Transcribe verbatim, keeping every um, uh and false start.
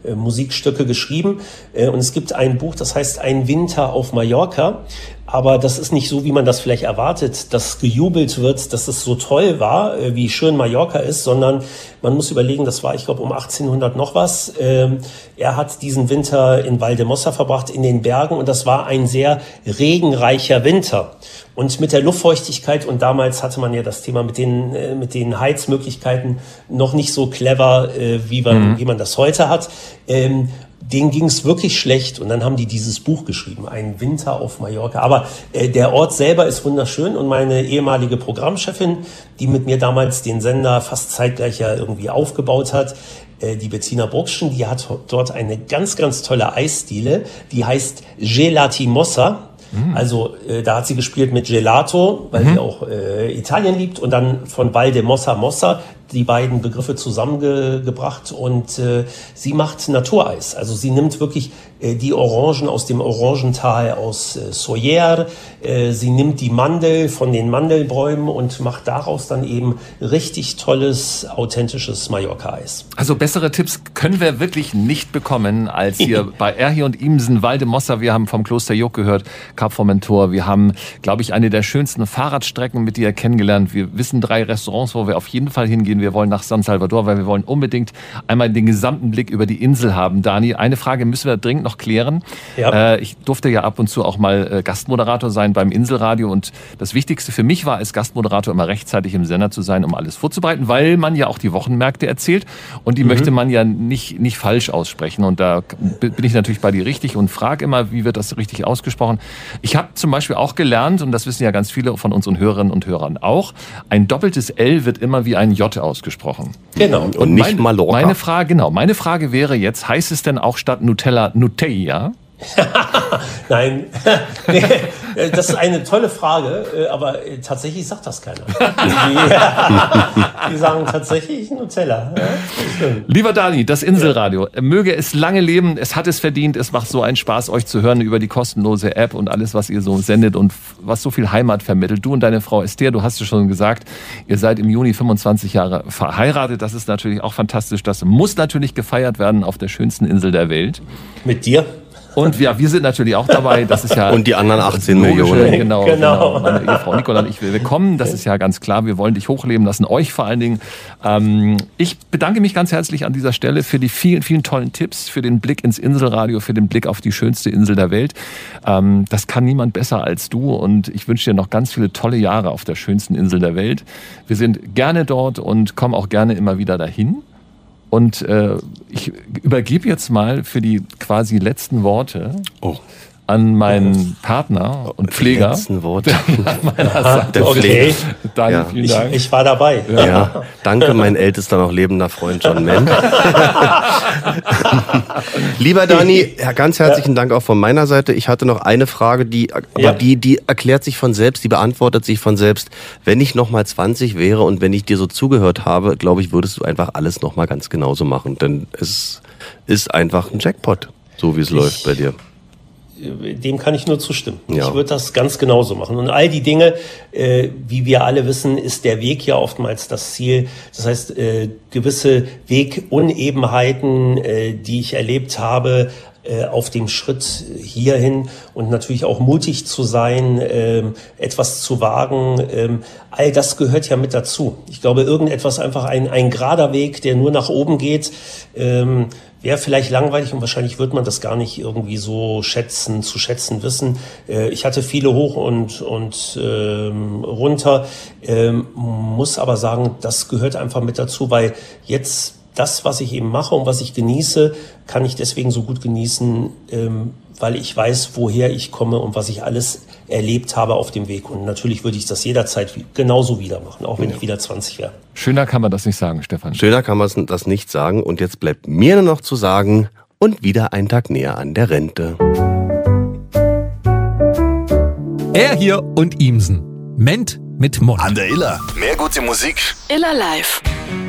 äh, Musikstücke geschrieben. Äh, und es gibt ein Buch, das heißt Ein Winter auf Mallorca. Aber das ist nicht so, wie man das vielleicht erwartet, dass gejubelt wird, dass es so toll war, äh, wie schön Mallorca ist, sondern man muss überlegen, das war, ich glaube, um achtzehnhundert noch was. Ähm, er hat diesen Winter in Valdemossa verbracht, in den Bergen, und das war ein sehr regenreicher Winter. Und mit der Luftfeuchtigkeit, und damals hatte man ja das Thema mit den, äh, mit den Heizmöglichkeiten noch nicht so clever, äh, wie man, mhm. wie man das heute hat, ähm, denen ging es wirklich schlecht, und dann haben die dieses Buch geschrieben, Ein Winter auf Mallorca. Aber äh, der Ort selber ist wunderschön, und meine ehemalige Programmchefin, die mit mir damals den Sender fast zeitgleich ja irgendwie aufgebaut hat, äh, die Bettina Burgschen, die hat dort eine ganz, ganz tolle Eisdiele, die heißt Gelatimossa. Mhm. Also äh, da hat sie gespielt mit Gelato, weil mhm. sie auch äh, Italien liebt, und dann von Valdemossa Mossa die beiden Begriffe zusammengebracht, und äh, sie macht Natureis. Also sie nimmt wirklich äh, die Orangen aus dem Orangental aus äh, Soller, äh, sie nimmt die Mandel von den Mandelbäumen und macht daraus dann eben richtig tolles, authentisches Mallorca-Eis. Also bessere Tipps können wir wirklich nicht bekommen als hier bei Erhi und Imsen, Valdemossa. Wir haben vom Kloster Joch gehört, Cap Formentor. Wir haben, glaube ich, eine der schönsten Fahrradstrecken mit dir kennengelernt. Wir wissen drei Restaurants, wo wir auf jeden Fall hingehen. Wir wollen nach San Salvador, weil wir wollen unbedingt einmal den gesamten Blick über die Insel haben. Dani, eine Frage müssen wir dringend noch klären. Ja. Äh, ich durfte ja ab und zu auch mal äh, Gastmoderator sein beim Inselradio, und das Wichtigste für mich war als Gastmoderator immer rechtzeitig im Sender zu sein, um alles vorzubereiten, weil man ja auch die Wochenmärkte erzählt, und die mhm. möchte man ja nicht, nicht falsch aussprechen, und da bin ich natürlich bei dir richtig und frage immer, wie wird das richtig ausgesprochen. Ich habe zum Beispiel auch gelernt, und das wissen ja ganz viele von unseren Hörerinnen und Hörern auch, ein doppeltes L wird immer wie ein J ausgesprochen. Genau. Und, und nicht Mallorca. Meine Frage, genau, meine Frage wäre jetzt, heißt es denn auch statt Nutella Nutella? Nein, nee, das ist eine tolle Frage, aber tatsächlich sagt das keiner. Die, die sagen tatsächlich Nutella. Ja, lieber Dani, das Inselradio, möge es lange leben, es hat es verdient, es macht so einen Spaß, euch zu hören über die kostenlose App und alles, was ihr so sendet und was so viel Heimat vermittelt. Du und deine Frau Esther, du hast es schon gesagt, ihr seid im Juni fünfundzwanzig Jahre verheiratet, das ist natürlich auch fantastisch, das muss natürlich gefeiert werden auf der schönsten Insel der Welt. Mit dir? Und ja, wir sind natürlich auch dabei. Das ist ja und die anderen achtzehn Millionen. Genau, genau. Meine Ehefrau Nicola und ich, wir kommen. Das ist ja ganz klar. Wir wollen dich hochleben lassen, euch vor allen Dingen. Ähm, ich bedanke mich ganz herzlich an dieser Stelle für die vielen, vielen tollen Tipps, für den Blick ins Inselradio, für den Blick auf die schönste Insel der Welt. Ähm, das kann niemand besser als du, und ich wünsche dir noch ganz viele tolle Jahre auf der schönsten Insel der Welt. Wir sind gerne dort und kommen auch gerne immer wieder dahin. Und äh, ich übergebe jetzt mal für die quasi letzten Worte oh. an meinen Partner und Pfleger. Die letzten Worte. Aha, der okay. Dani, ja. vielen Dank. Ich, ich war dabei. Ja. ja. Danke, mein ältester noch lebender Freund John Mann. Lieber Dani, ganz herzlichen Dank auch von meiner Seite. Ich hatte noch eine Frage, die, aber ja. die, die erklärt sich von selbst, die beantwortet sich von selbst. Wenn ich noch mal zwanzig wäre und wenn ich dir so zugehört habe, glaube ich, würdest du einfach alles noch mal ganz genauso machen. Denn es ist einfach ein Jackpot, so wie es ich läuft bei dir. Dem kann ich nur zustimmen. Ja. Ich würde das ganz genauso machen. Und all die Dinge, äh, wie wir alle wissen, ist der Weg ja oftmals das Ziel. Das heißt, äh, gewisse Wegunebenheiten, äh, die ich erlebt habe, äh, auf dem Schritt hierhin, und natürlich auch mutig zu sein, äh, etwas zu wagen, äh, all das gehört ja mit dazu. Ich glaube, irgendetwas einfach ein, ein gerader Weg, der nur nach oben geht, ähm, wäre vielleicht langweilig, und wahrscheinlich wird man das gar nicht irgendwie so schätzen, zu schätzen wissen. Äh, ich hatte viele hoch und, und ähm, runter, ähm, muss aber sagen, das gehört einfach mit dazu, weil jetzt das, was ich eben mache und was ich genieße, kann ich deswegen so gut genießen, ähm, weil ich weiß, woher ich komme und was ich alles erlebt habe auf dem Weg. Und natürlich würde ich das jederzeit genauso wieder machen, auch wenn ja. ich wieder zwanzig wäre. Schöner kann man das nicht sagen, Stefan. Schöner kann man das nicht sagen. Und jetzt bleibt mir nur noch zu sagen, und wieder ein Tag näher an der Rente. Er hier und Imsen. Ment mit Mund. An der Iller. Mehr gute Musik. Iller Live.